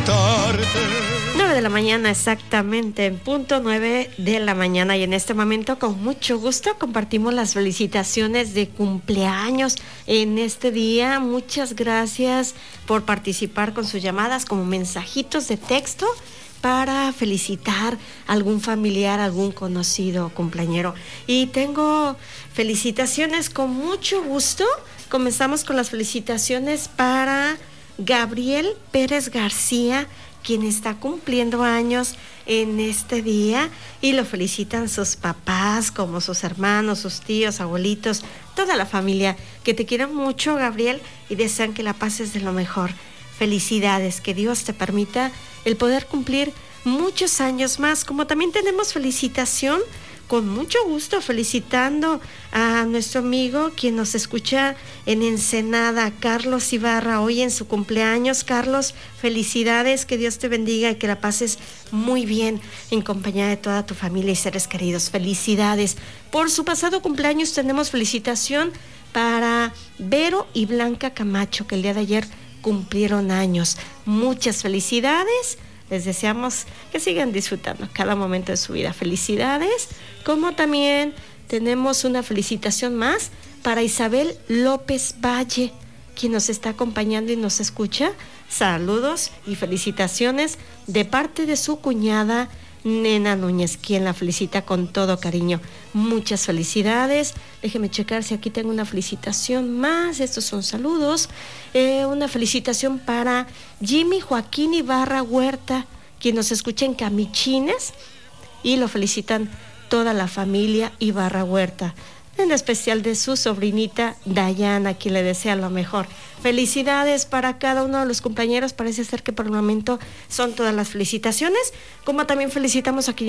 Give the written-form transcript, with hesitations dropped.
felicitarte. 9 de la mañana exactamente, en punto 9 de la mañana, y en este momento con mucho gusto compartimos las felicitaciones de cumpleaños en este día. Muchas gracias por participar con sus llamadas como mensajitos de texto para felicitar a algún familiar, algún conocido cumpleañero. Y tengo felicitaciones con mucho gusto. Comenzamos con las felicitaciones para Gabriel Pérez García, quien está cumpliendo años en este día, y lo felicitan sus papás, como sus hermanos, sus tíos, abuelitos, toda la familia, que te quieren mucho, Gabriel, y desean que la pases de lo mejor. Felicidades, que Dios te permita el poder cumplir muchos años más. Como también tenemos felicitación, con mucho gusto, felicitando a nuestro amigo quien nos escucha en Ensenada, Carlos Ibarra, hoy en su cumpleaños. Carlos, felicidades, que Dios te bendiga y que la pases muy bien en compañía de toda tu familia y seres queridos. Felicidades. Por su pasado cumpleaños tenemos felicitación para Vero y Blanca Camacho, que el día de ayer cumplieron años. Muchas felicidades. Les deseamos que sigan disfrutando cada momento de su vida. Felicidades. Como también tenemos una felicitación más para Isabel López Valle, quien nos está acompañando y nos escucha. Saludos y felicitaciones de parte de su cuñada Nena Núñez, quien la felicita con todo cariño. Muchas felicidades. Déjeme checar si aquí tengo una felicitación más. Estos son saludos. Una felicitación para Jimmy Joaquín Ibarra Huerta, quien nos escucha en Camichines, y lo felicitan toda la familia Ibarra Huerta, en especial de su sobrinita Dayana, quien le desea lo mejor. Felicidades para cada uno de los compañeros. Parece ser que por el momento son todas las felicitaciones, como también felicitamos a quienes